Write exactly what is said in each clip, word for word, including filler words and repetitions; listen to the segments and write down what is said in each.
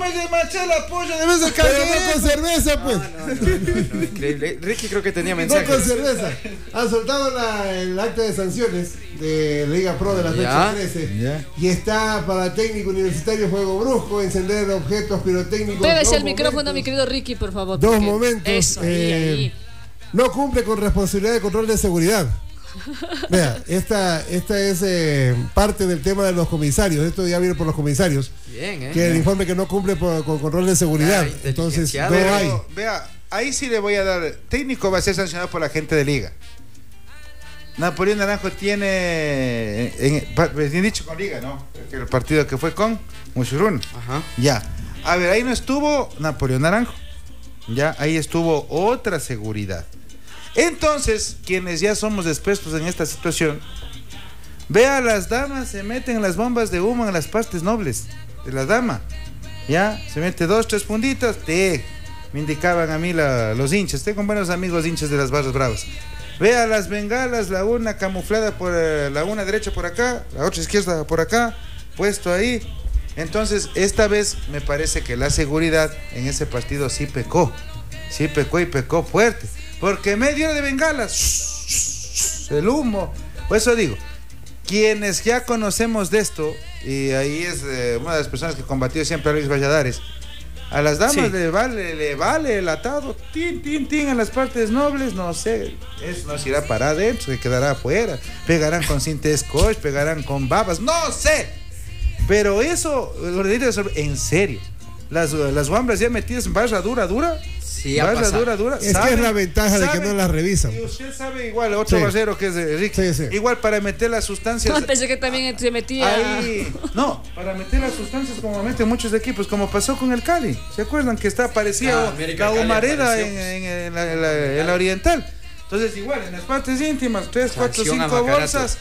me desmaché la polla de vez en Pero no con cerveza, pues. No, no, no, no, increíble. Ricky creo que tenía mensajes. No con cerveza. Han soltado la, el acta de sanciones de Liga Pro de la fecha trece. Ya. Y está para técnico universitario juego brusco, encender objetos pirotécnicos. Pégase el micrófono, mi querido Ricky, por favor. Dos porque... momentos. Eso, ahí, eh, ahí. No cumple con responsabilidad de control de seguridad. Vea, esta, esta es eh, parte del tema de los comisarios. Esto ya viene por los comisarios. Bien, ¿eh? Que el informe que no cumple por, con control de seguridad. Ah, Entonces, no inteligenciado. hay. Pero, vea, ahí sí le voy a dar. Técnico va a ser sancionado por la gente de Liga. Napoleón Naranjo tiene. En, en, bien dicho con Liga, ¿no? El partido que fue con Mushurún. Ajá. Ya. A ver, ahí no estuvo Napoleón Naranjo. Ya, ahí estuvo otra seguridad. Entonces, quienes ya somos expertos en esta situación, vea, las damas se meten las bombas de humo en las partes nobles de la dama. Ya, se mete dos, tres puntitas. Te, me indicaban a mí la, los hinchas. Tengo buenos amigos hinchas de las Barras Bravas. Vea las bengalas, la una camuflada por eh, la una derecha por acá, la otra izquierda por acá, puesto ahí. Entonces, esta vez me parece que la seguridad en ese partido sí pecó. Sí pecó y pecó fuerte. Porque medio de bengalas, el humo. Por eso digo, quienes ya conocemos de esto, y ahí es eh, una de las personas que combatió siempre a Luis Valladares, a las damas sí. le, vale, le vale el atado, tin, tin, tin, en las partes nobles, no sé, eso no se irá para adentro, se quedará afuera, pegarán con cinta scotch, pegarán con babas, no sé, pero eso, lo de en serio, las, las guambras ya metidas en barra dura, dura, Sí, barra dura, dura. Es ¿sabe? Que es la ventaja de que no las revisan. Y usted sabe igual, otro sí. barrero que es de Ricky, sí, sí. igual para meter las sustancias. No, pensé que también se metía. Ahí, no, para meter las sustancias como meten muchos equipos, como pasó con el Cali. ¿Se acuerdan que está aparecía ah, la humareda en, en, en, la, en, la, en la oriental? Entonces igual, en las partes íntimas, tres, cuatro, cinco bolsas,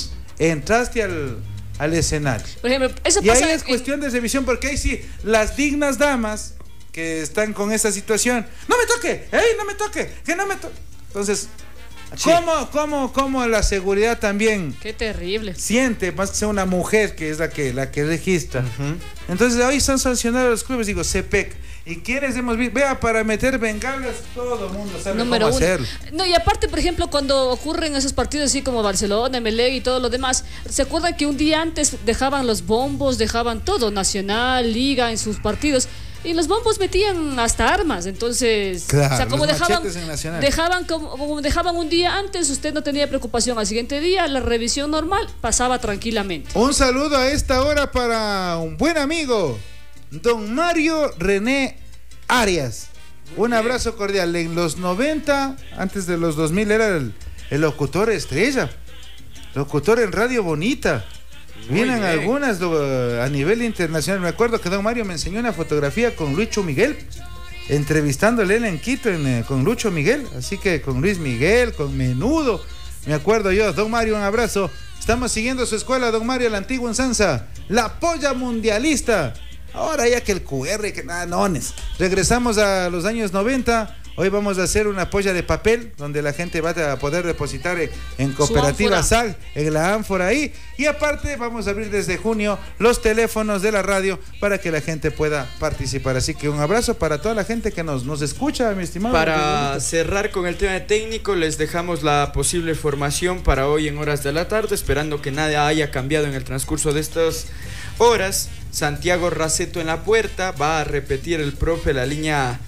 entraste al, al escenario. Por ejemplo, eso y pasa ahí es en... cuestión de revisión, porque ahí sí, las dignas damas que están con esa situación, no me toque, ¡ey, no me toque! ¡Que no me toque! Entonces, sí. ¿cómo, cómo, cómo la seguridad también? ¡Qué terrible! Siente, más que sea una mujer que es la que, la que registra. Uh-huh. Entonces, hoy son sancionados los clubes, digo, C P E C. ¿Y quiénes hemos visto? Vea, para meter bengalas, todo el mundo sabe Número cómo uno. hacerlo. No, y aparte, por ejemplo, cuando ocurren esos partidos así como Barcelona, M L E y todo lo demás, ¿se acuerdan que un día antes dejaban los bombos, dejaban todo, Nacional, Liga, en sus partidos? Y los bombos metían hasta armas, entonces, claro, o sea, como dejaban, dejaban como, como dejaban un día antes, usted no tenía preocupación. Al siguiente día, la revisión normal pasaba tranquilamente. Un saludo a esta hora para un buen amigo, don Mario René Arias. Muy un bien. Abrazo cordial. En los noventa, antes de los dos mil, era el, el locutor estrella, locutor en Radio Bonita. Muy Vienen bien. algunas lo, a nivel internacional. Me acuerdo que don Mario me enseñó una fotografía con Lucho Miguel, entrevistándole él en Quito en, eh, con Lucho Miguel. Así que con Luis Miguel, con Menudo. Me acuerdo yo. Don Mario, un abrazo. Estamos siguiendo su escuela, don Mario, la antigua Ensanza, la polla mundialista. Ahora ya que el Q R, que nada, nones. Regresamos a los años noventa. Hoy vamos a hacer una polla de papel donde la gente va a poder depositar en Cooperativa S A G, en la ánfora ahí. Y aparte vamos a abrir desde junio los teléfonos de la radio para que la gente pueda participar. Así que un abrazo para toda la gente que nos, nos escucha, mi estimado. Para cerrar con el tema de técnico, les dejamos la posible formación para hoy en horas de la tarde, esperando que nada haya cambiado en el transcurso de estas horas. Santiago Raceto en la puerta, va a repetir el profe la línea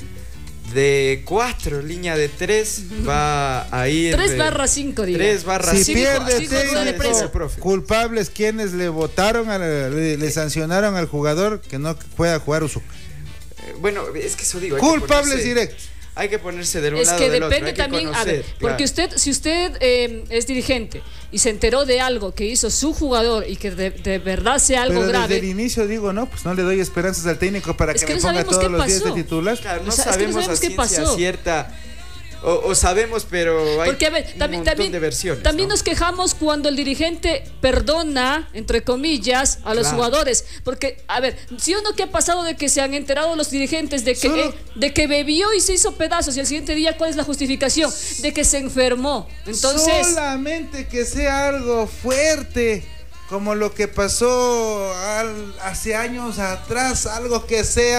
de cuatro, línea de tres, va a ir tres barra cinco, diga. tres barra si cinco. pierde técnico, culpables quienes le votaron, a la, le, le sancionaron al jugador que no pueda jugar uso. Eh, bueno, es que eso digo. Culpables ponerse, directos. Hay que ponerse del un es lado que del depende otro, hay también, que conocer, a ver, claro. porque usted, si usted eh, es dirigente y se enteró de algo que hizo su jugador y que de, de verdad sea algo Pero grave. Desde el inicio digo, no, pues no le doy esperanzas al técnico para es que, que me no ponga todos los días de titular. Claro, no, o sea, sabemos, es que no sabemos a qué ciencia pasó. cierta. O, o sabemos, pero hay Porque, a ver, un también, montón también, de versiones. También ¿no? nos quejamos cuando el dirigente perdona, entre comillas, a los claro. jugadores. Porque, a ver, ¿sí o no que ha pasado de que se han enterado los dirigentes de que, Solo... eh, de que bebió y se hizo pedazos? Y al siguiente día, ¿cuál es la justificación? De que se enfermó. Entonces... Solamente que sea algo fuerte, como lo que pasó al, hace años atrás, algo que sea